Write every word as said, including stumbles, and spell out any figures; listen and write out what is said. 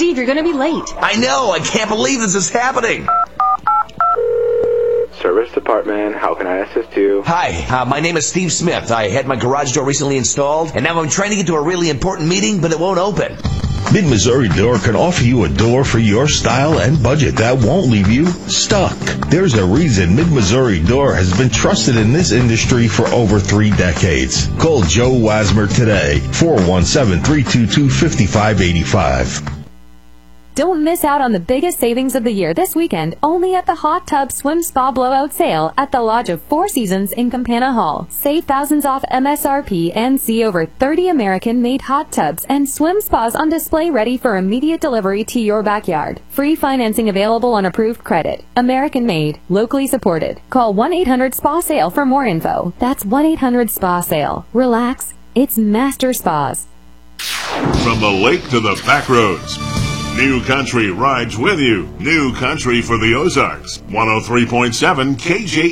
Steve, you're going to be late. I know. I can't believe this is happening. Service department, how can I assist you? Hi, uh, my name is Steve Smith. I had my garage door recently installed, and now I'm trying to get to a really important meeting, but it won't open. Mid-Missouri Door can offer you a door for your style and budget that won't leave you stuck. There's a reason Mid-Missouri Door has been trusted in this industry for over three decades. Call Joe Wasmer today, four one seven, three two two, five five eight five. Don't miss out on the biggest savings of the year this weekend only at the Hot Tub Swim Spa Blowout Sale at the Lodge of Four Seasons in Campana Hall. Save thousands off M S R P and see over thirty American-made hot tubs and swim spas on display ready for immediate delivery to your backyard. Free financing available on approved credit. American-made, locally supported. Call one eight hundred S P A SALE for more info. That's one eight hundred S P A SALE. Relax. It's Master Spas. From the lake to the back roads, New Country rides with you. New Country for the Ozarks. one oh three point seven K J